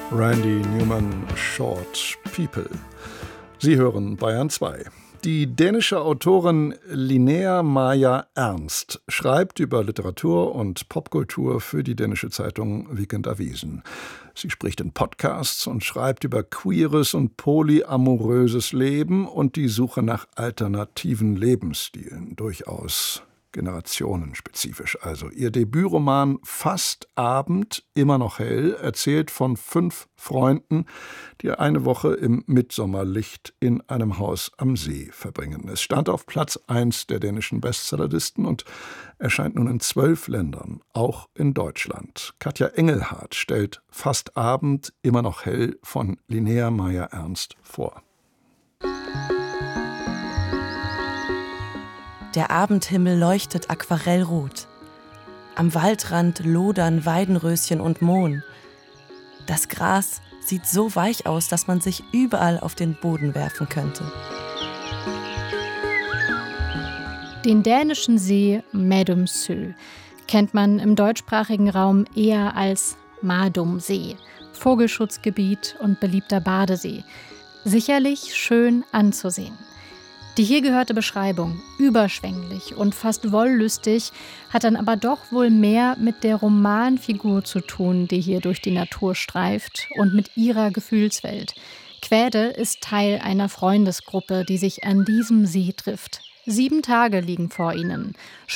Randy Newman, Short People. Sie hören Bayern 2. Die dänische Autorin Linnea Maja Ernst schreibt über Literatur und Popkultur für die dänische Zeitung Weekendavisen. Sie spricht in Podcasts und schreibt über queeres und polyamoröses Leben und die Suche nach alternativen Lebensstilen, durchaus generationenspezifisch. Also ihr Debütroman Fast Abend, immer noch hell, erzählt von 5 Freunden, die eine Woche im Mittsommerlicht in einem Haus am See verbringen. Es stand auf Platz 1 der dänischen Bestsellerlisten und erscheint nun in 12 Ländern, auch in Deutschland. Katja Engelhardt stellt Fast Abend, immer noch hell von Linnea Maja Ernst vor. Der Abendhimmel leuchtet aquarellrot. Am Waldrand lodern Weidenröschen und Mohn. Das Gras sieht so weich aus, dass man sich überall auf den Boden werfen könnte. Den dänischen See Mädumsö kennt man im deutschsprachigen Raum eher als Madum-See, Vogelschutzgebiet und beliebter Badesee. Sicherlich schön anzusehen. Die hier gehörte Beschreibung, überschwänglich und fast wollüstig, hat dann aber doch wohl mehr mit der Romanfigur zu tun, die hier durch die Natur streift und mit ihrer Gefühlswelt. Quäde ist Teil einer Freundesgruppe, die sich an diesem See trifft. 7 Tage liegen vor ihnen.